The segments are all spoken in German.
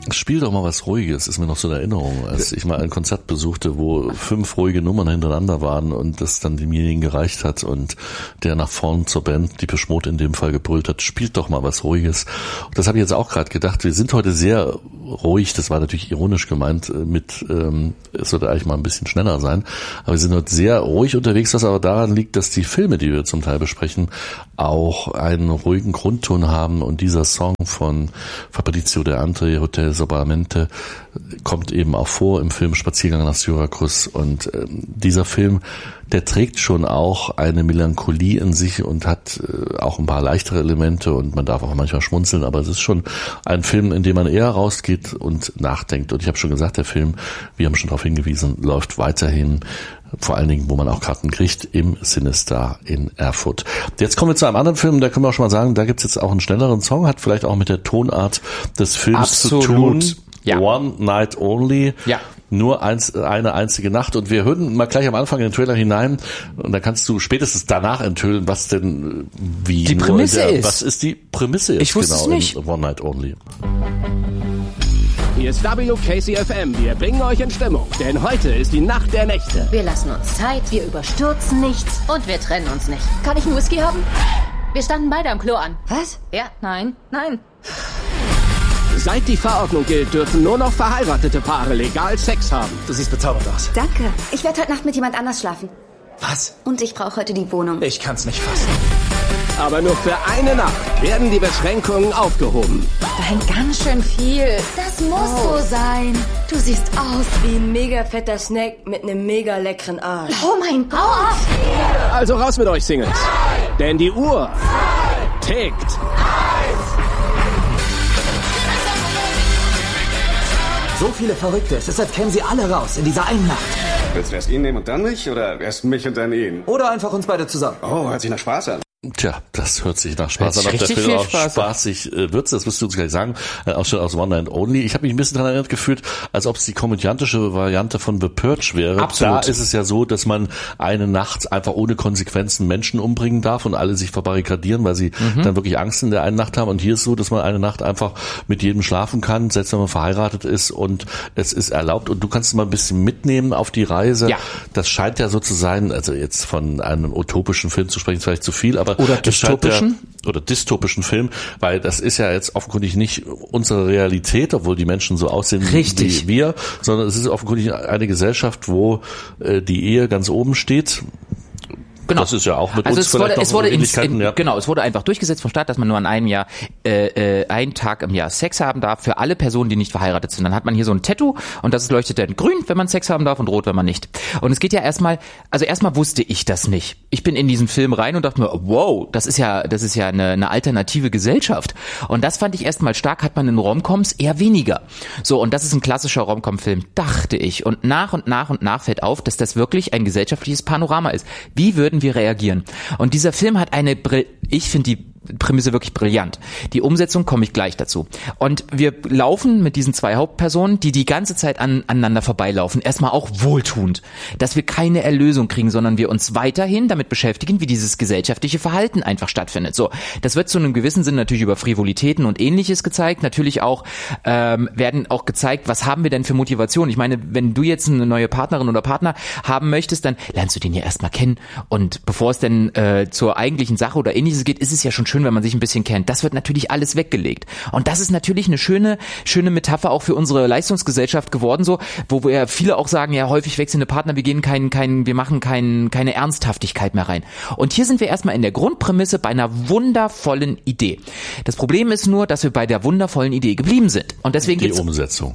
Spiel doch mal was Ruhiges, ist mir noch so eine Erinnerung, als ich mal ein Konzert besuchte, wo 5 ruhige Nummern hintereinander waren und das dann demjenigen gereicht hat und der nach vorn zur Band, die Depeche Mode in dem Fall, gebrüllt hat, spielt doch mal was Ruhiges. Und das habe ich jetzt auch gerade gedacht, wir sind heute sehr ruhig, das war natürlich ironisch gemeint, es sollte eigentlich mal ein bisschen schneller sein, aber wir sind heute sehr ruhig unterwegs, was aber daran liegt, dass die Filme, die wir zum Teil besprechen, auch einen ruhigen Grundton haben und dieser Song von Fabrizio De André, Hotel Solamente, kommt eben auch vor im Film Spaziergang nach Syrakus und dieser Film, der trägt schon auch eine Melancholie in sich und hat auch ein paar leichtere Elemente und man darf auch manchmal schmunzeln, aber es ist schon ein Film, in dem man eher rausgeht und nachdenkt. Und ich habe schon gesagt, der Film, wir haben schon darauf hingewiesen, läuft weiterhin, vor allen Dingen, wo man auch Karten kriegt, im Cinestar in Erfurt. Jetzt kommen wir zu einem anderen Film, da können wir auch schon mal sagen, da gibt's jetzt auch einen schnelleren Song, hat vielleicht auch mit der Tonart des Films zu tun. Ja. One Night Only. Ja. Nur eine einzige Nacht. Und wir hören mal gleich am Anfang in den Trailer hinein und dann kannst du spätestens danach enthüllen, was denn wie die Prämisse ist. Was ist die Prämisse jetzt ich wusste genau es nicht. in One Night Only? Hier ist WKCFM. Wir bringen euch in Stimmung, denn heute ist die Nacht der Nächte. Wir lassen uns Zeit, wir überstürzen nichts und wir trennen uns nicht. Kann ich einen Whisky haben? Wir standen beide am Klo an. Was? Ja, nein. Seit die Verordnung gilt, dürfen nur noch verheiratete Paare legal Sex haben. Du siehst bezaubert aus. Danke. Ich werde heute Nacht mit jemand anders schlafen. Was? Und ich brauche heute die Wohnung. Ich kann's nicht fassen. Aber nur für eine Nacht werden die Beschränkungen aufgehoben. Da hängt ganz schön viel. Das muss so sein. Du siehst aus wie ein mega fetter Snack mit einem mega leckeren Arsch. Oh mein Gott. Also raus mit euch, Singles. Denn die Uhr tickt. So viele Verrückte. Es ist, als kämen sie alle raus in dieser einen Nacht. Willst du erst ihn nehmen und dann mich? Oder erst mich und dann ihn? Oder einfach uns beide zusammen. Oh, hört sich nach Spaß an. Tja, das hört sich nach Spaß an. Ob der richtig Film viel auch Spaß spaßig wird, das wirst du uns gleich sagen. Auch schon aus One Night Only. Ich habe mich ein bisschen daran erinnert gefühlt, als ob es die komödiantische Variante von The Purge wäre. Absolut. Da ist es ja so, dass man eine Nacht einfach ohne Konsequenzen Menschen umbringen darf und alle sich verbarrikadieren, weil sie dann wirklich Angst in der einen Nacht haben. Und hier ist so, dass man eine Nacht einfach mit jedem schlafen kann, selbst wenn man verheiratet ist und es ist erlaubt. Und du kannst mal ein bisschen mitnehmen auf die Reise. Ja. Das scheint ja so zu sein, also jetzt von einem utopischen Film zu sprechen, ist vielleicht zu viel, aber oder dystopischen Film, weil das ist ja jetzt offenkundig nicht unsere Realität, obwohl die Menschen so aussehen Richtig. wie wir, sondern es ist offenkundig eine Gesellschaft, wo die Ehe ganz oben steht. Genau. Das ist ja auch mit also uns vielleicht es wurde Ähnlichkeiten. Genau, es wurde einfach durchgesetzt vom Staat, dass man nur an einem Jahr einen Tag im Jahr Sex haben darf für alle Personen, die nicht verheiratet sind. Dann hat man hier so ein Tattoo und das leuchtet dann grün, wenn man Sex haben darf und rot, wenn man nicht. Und es geht ja erstmal wusste ich das nicht. Ich bin in diesen Film rein und dachte mir, wow, das ist ja eine alternative Gesellschaft. Und das fand ich erstmal stark, hat man in Romcoms eher weniger. So, und das ist ein klassischer Romcom-Film, dachte ich. Und nach fällt auf, dass das wirklich ein gesellschaftliches Panorama ist. Wie würden wir reagieren? Und dieser Film hat ich finde die Prämisse wirklich brillant. Die Umsetzung komme ich gleich dazu. Und wir laufen mit diesen 2 Hauptpersonen, die ganze Zeit aneinander vorbeilaufen. Erstmal auch wohltuend, dass wir keine Erlösung kriegen, sondern wir uns weiterhin damit beschäftigen, wie dieses gesellschaftliche Verhalten einfach stattfindet. So, das wird zu einem gewissen Sinn natürlich über Frivolitäten und Ähnliches gezeigt. Natürlich auch werden auch gezeigt, was haben wir denn für Motivation. Ich meine, wenn du jetzt eine neue Partnerin oder Partner haben möchtest, dann lernst du den ja erstmal kennen. Und bevor es denn zur eigentlichen Sache oder Ähnliches geht, ist es ja schon schön, wenn man sich ein bisschen kennt. Das wird natürlich alles weggelegt. Und das ist natürlich eine schöne Metapher auch für unsere Leistungsgesellschaft geworden, so, wo wir viele auch sagen, ja, häufig wechselnde Partner, wir machen keine Ernsthaftigkeit mehr rein. Und hier sind wir erstmal in der Grundprämisse bei einer wundervollen Idee. Das Problem ist nur, dass wir bei der wundervollen Idee geblieben sind. Und deswegen die Umsetzung.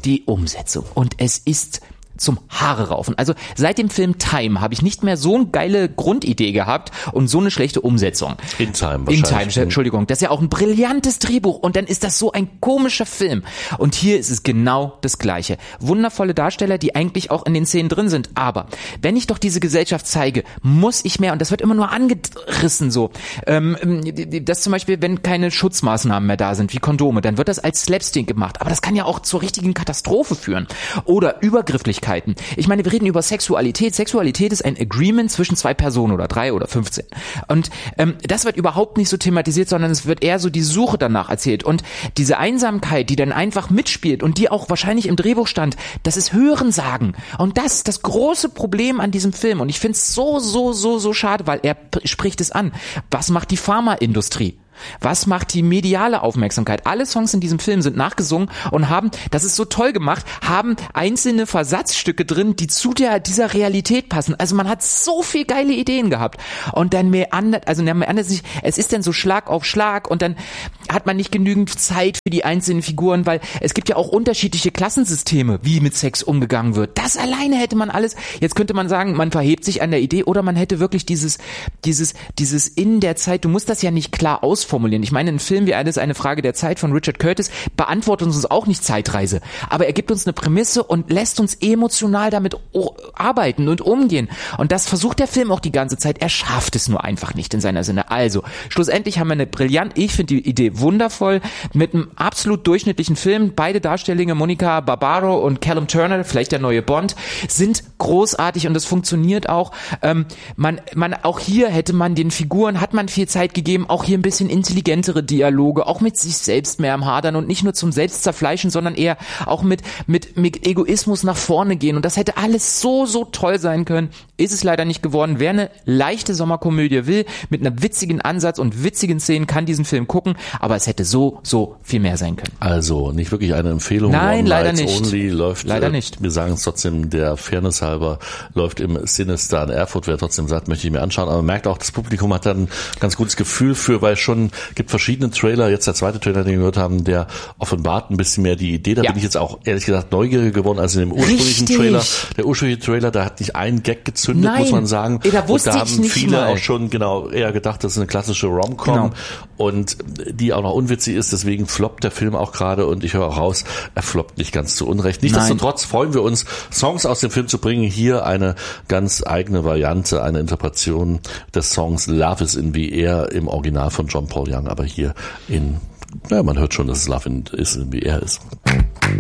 Und es ist zum Haare raufen. Also seit dem Film Time habe ich nicht mehr so eine geile Grundidee gehabt und so eine schlechte Umsetzung. In Time, Entschuldigung. Das ist ja auch ein brillantes Drehbuch und dann ist das so ein komischer Film. Und hier ist es genau das Gleiche. Wundervolle Darsteller, die eigentlich auch in den Szenen drin sind. Aber wenn ich doch diese Gesellschaft zeige, muss ich mehr, und das wird immer nur angerissen so, dass zum Beispiel, wenn keine Schutzmaßnahmen mehr da sind, wie Kondome, dann wird das als Slapstick gemacht. Aber das kann ja auch zur richtigen Katastrophe führen. Oder Übergrifflichkeit Einsamkeiten. Ich meine, wir reden über Sexualität. Sexualität ist ein Agreement zwischen 2 Personen oder 3 oder 15. Und das wird überhaupt nicht so thematisiert, sondern es wird eher so die Suche danach erzählt. Und diese Einsamkeit, die dann einfach mitspielt und die auch wahrscheinlich im Drehbuch stand, das ist Hörensagen. Und das ist das große Problem an diesem Film. Und ich finde es so schade, weil er spricht es an. Was macht die Pharmaindustrie? Was macht die mediale Aufmerksamkeit? Alle Songs in diesem Film sind nachgesungen und haben, das ist so toll gemacht, haben einzelne Versatzstücke drin, die zu dieser Realität passen. Also man hat so viel geile Ideen gehabt. Und dann es ist dann so Schlag auf Schlag und dann hat man nicht genügend Zeit für die einzelnen Figuren, weil es gibt ja auch unterschiedliche Klassensysteme, wie mit Sex umgegangen wird. Das alleine hätte man alles, jetzt könnte man sagen, man verhebt sich an der Idee oder man hätte wirklich dieses in der Zeit, du musst das ja nicht klar ausformulieren. Ich meine, ein Film wie Alles eine Frage der Zeit von Richard Curtis beantwortet uns auch nicht Zeitreise, aber er gibt uns eine Prämisse und lässt uns emotional damit arbeiten und umgehen. Und das versucht der Film auch die ganze Zeit. Er schafft es nur einfach nicht in seiner Sinne. Also, schlussendlich haben wir ich finde die Idee wundervoll, mit einem absolut durchschnittlichen Film. Beide Darstelllinge, Monica Barbaro und Callum Turner, vielleicht der neue Bond, sind großartig und das funktioniert auch. Auch hier hat man viel Zeit gegeben, auch hier ein bisschen intelligentere Dialoge, auch mit sich selbst mehr am Hadern und nicht nur zum Selbstzerfleischen, sondern eher auch mit Egoismus nach vorne gehen. Und das hätte alles so toll sein können. Ist es leider nicht geworden. Wer eine leichte Sommerkomödie will, mit einem witzigen Ansatz und witzigen Szenen, kann diesen Film gucken, aber es hätte so viel mehr sein können. Also nicht wirklich eine Empfehlung. Nein, leider nicht. Only läuft, leider nicht. Wir sagen es trotzdem, der Fairness halber, läuft im Sinister in Erfurt. Wer trotzdem sagt, möchte ich mir anschauen. Aber man merkt auch, das Publikum hat dann ein ganz gutes Gefühl für, weil schon gibt verschiedene Trailer. Jetzt der zweite Trailer, den wir gehört haben, der offenbart ein bisschen mehr die Idee. Da bin ich jetzt auch ehrlich gesagt neugieriger geworden als in dem ursprünglichen Trailer. Der ursprüngliche Trailer, da hat nicht ein Gag gezündet, muss man sagen. Da wusste und da haben viele mal. auch schon eher gedacht, das ist eine klassische Rom-Com und die auch noch unwitzig ist. Deswegen floppt der Film auch gerade und ich höre auch raus, er floppt nicht ganz zu Unrecht. Nichtsdestotrotz freuen wir uns, Songs aus dem Film zu bringen. Hier eine ganz eigene Variante, eine Interpretation des Songs Love is in the Air im Original von John Paul Young, aber hier man hört schon, dass es Love is in the Air ist.